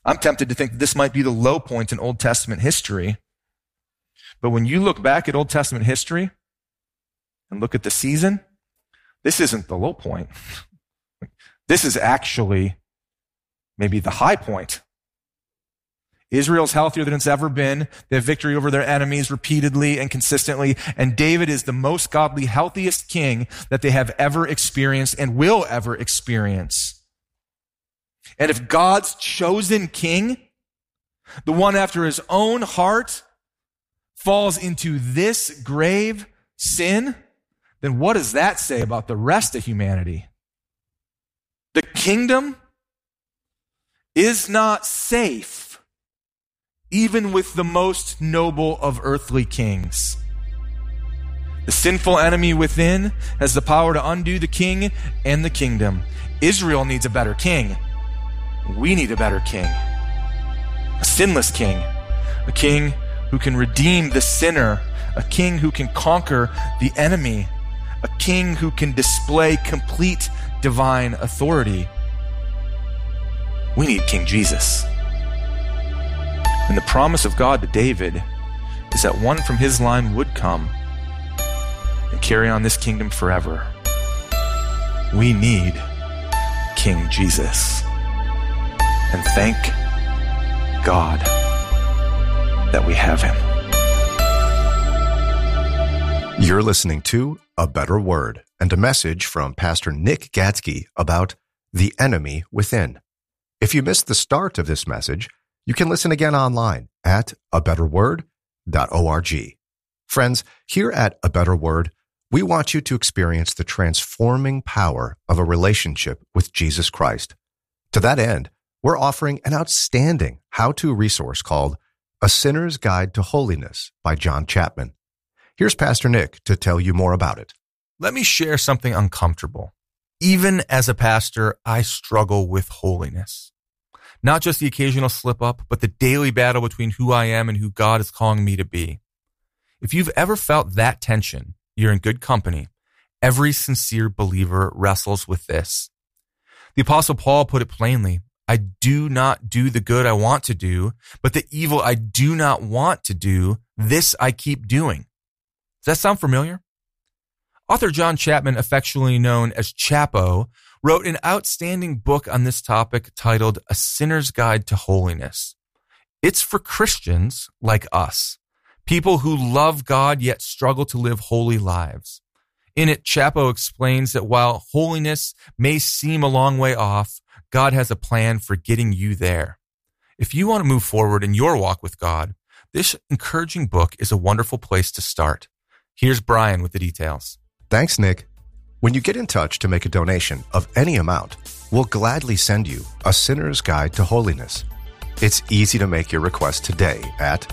I'm tempted to think that this might be the low point in Old Testament history. But when you look back at Old Testament history and look at the season, this isn't the low point. This is actually maybe the high point. Israel's healthier than it's ever been. They have victory over their enemies repeatedly and consistently. And David is the most godly, healthiest king that they have ever experienced and will ever experience. And if God's chosen king, the one after his own heart, falls into this grave sin, then what does that say about the rest of humanity? The kingdom is not safe, even with the most noble of earthly kings. The sinful enemy within has the power to undo the king and the kingdom. Israel needs a better king. We need a better king. A sinless king. A king who can redeem the sinner. A king who can conquer the enemy. A king who can display complete divine authority. We need King Jesus. And the promise of God to David is that one from his line would come and carry on this kingdom forever. We need King Jesus. And thank God that we have him. You're listening to A Better Word and a message from Pastor Nick Gadsky about the enemy within. If you missed the start of this message, you can listen again online at abetterword.org. Friends, here at A Better Word, we want you to experience the transforming power of a relationship with Jesus Christ. To that end, we're offering an outstanding how-to resource called A Sinner's Guide to Holiness by John Chapman. Here's Pastor Nick to tell you more about it. Let me share something uncomfortable. Even as a pastor, I struggle with holiness. Not just the occasional slip up, but the daily battle between who I am and who God is calling me to be. If you've ever felt that tension, you're in good company. Every sincere believer wrestles with this. The Apostle Paul put it plainly, I do not do the good I want to do, but the evil I do not want to do, this I keep doing. Does that sound familiar? Author John Chapman, affectionately known as Chapo, wrote an outstanding book on this topic titled A Sinner's Guide to Holiness. It's for Christians like us, people who love God yet struggle to live holy lives. In it, Chapo explains that while holiness may seem a long way off, God has a plan for getting you there. If you want to move forward in your walk with God, this encouraging book is a wonderful place to start. Here's Brian with the details. Thanks, Nick. When you get in touch to make a donation of any amount, we'll gladly send you A Sinner's Guide to Holiness. It's easy to make your request today at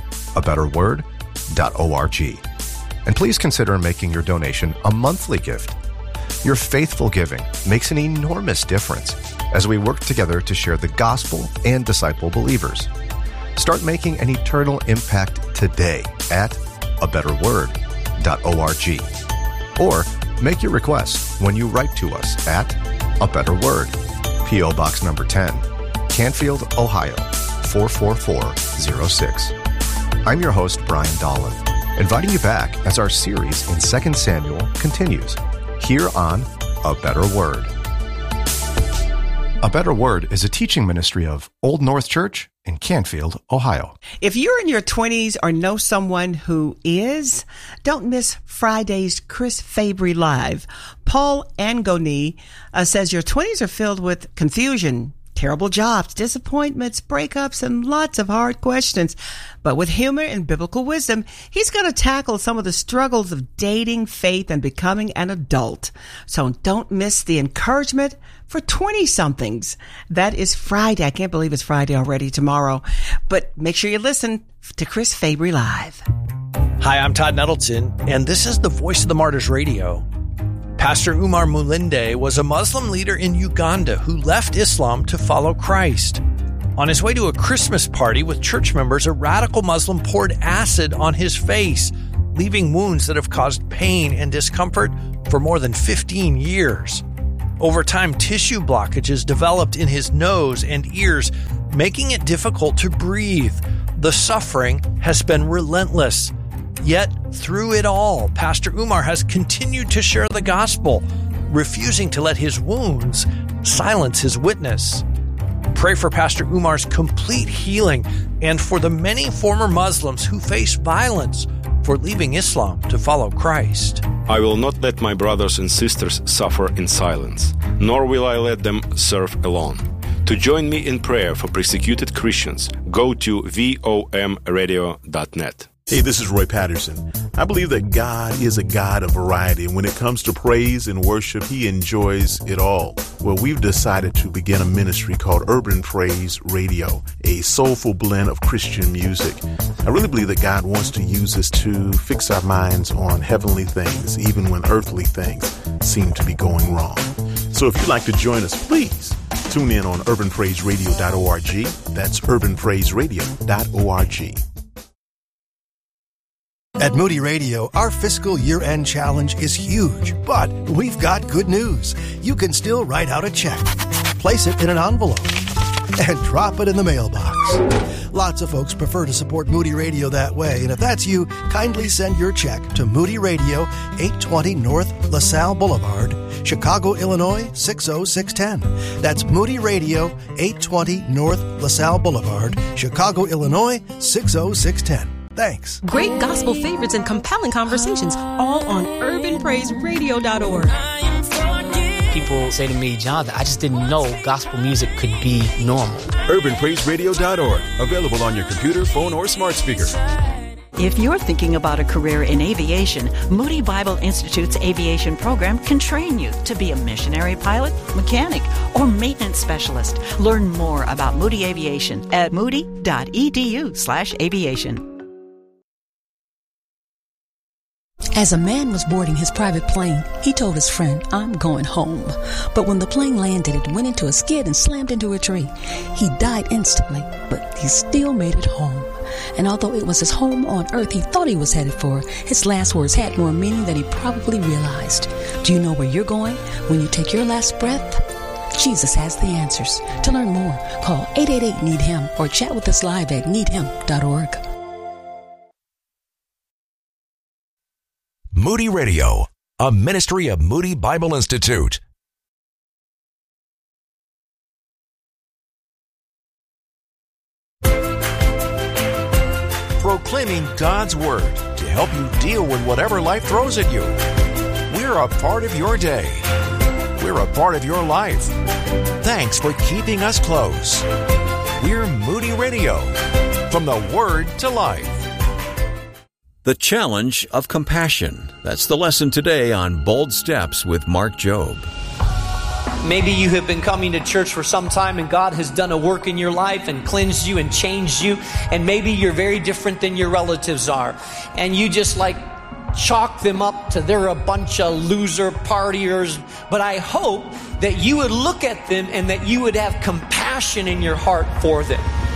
abetterword.org. And please consider making your donation a monthly gift. Your faithful giving makes an enormous difference as we work together to share the gospel and disciple believers. Start making an eternal impact today at abetterword.org. Or make your request when you write to us at A Better Word, P.O. Box number 10, Canfield, Ohio, 44406. I'm your host, Brian Dolan, inviting you back as our series in 2 Samuel continues, here on A Better Word. A Better Word is a teaching ministry of Old North Church in Canfield, Ohio. If you're in your 20s or know someone who is, don't miss Friday's Chris Fabry Live. Paul Angoni says your 20s are filled with confusion, terrible jobs, disappointments, breakups, and lots of hard questions. But with humor and biblical wisdom, he's going to tackle some of the struggles of dating, faith, and becoming an adult. So don't miss the encouragement for 20-somethings. That is Friday. I can't believe it's Friday already, tomorrow. But make sure you listen to Chris Fabry Live. Hi, I'm Todd Nettleton, and this is the Voice of the Martyrs Radio. Pastor Umar Mulinde was a Muslim leader in Uganda who left Islam to follow Christ. On his way to a Christmas party with church members, a radical Muslim poured acid on his face, leaving wounds that have caused pain and discomfort for more than 15 years. Over time, tissue blockages developed in his nose and ears, making it difficult to breathe. The suffering has been relentless. Yet, through it all, Pastor Umar has continued to share the gospel, refusing to let his wounds silence his witness. Pray for Pastor Umar's complete healing and for the many former Muslims who face violence for leaving Islam to follow Christ. I will not let my brothers and sisters suffer in silence, nor will I let them serve alone. To join me in prayer for persecuted Christians, go to vomradio.net. Hey, this is Roy Patterson. I believe that God is a God of variety. When it comes to praise and worship, He enjoys it all. Well, we've decided to begin a ministry called Urban Praise Radio, a soulful blend of Christian music. I really believe that God wants to use us to fix our minds on heavenly things, even when earthly things seem to be going wrong. So if you'd like to join us, please tune in on urbanpraiseradio.org. That's urbanpraiseradio.org. At Moody Radio, our fiscal year-end challenge is huge, but we've got good news. You can still write out a check, place it in an envelope, and drop it in the mailbox. Lots of folks prefer to support Moody Radio that way, and if that's you, kindly send your check to Moody Radio, 820 North LaSalle Boulevard, Chicago, Illinois, 60610. That's Moody Radio, 820 North LaSalle Boulevard, Chicago, Illinois, 60610. Thanks. Great gospel favorites and compelling conversations, all on urbanpraiseradio.org. People say to me, Jonathan, I just didn't know gospel music could be normal. urbanpraiseradio.org. Available on your computer, phone, or smart speaker. If you're thinking about a career in aviation, Moody Bible Institute's aviation program can train you to be a missionary pilot, mechanic, or maintenance specialist. Learn more about Moody Aviation at moody.edu/aviation. As a man was boarding his private plane, he told his friend, "I'm going home." But when the plane landed, it went into a skid and slammed into a tree. He died instantly, but he still made it home. And although it was his home on earth he thought he was headed for, his last words had more meaning than he probably realized. Do you know where you're going when you take your last breath? Jesus has the answers. To learn more, call 888-NEED-HIM or chat with us live at needhim.org. Moody Radio, a ministry of Moody Bible Institute. Proclaiming God's Word to help you deal with whatever life throws at you. We're a part of your day. We're a part of your life. Thanks for keeping us close. We're Moody Radio, from the Word to life. The challenge of compassion. That's the lesson today on Bold Steps with Mark Jobe. Maybe you have been coming to church for some time and God has done a work in your life and cleansed you and changed you. And maybe you're very different than your relatives are. And you just chalk them up to they're a bunch of loser partiers. But I hope that you would look at them and that you would have compassion in your heart for them.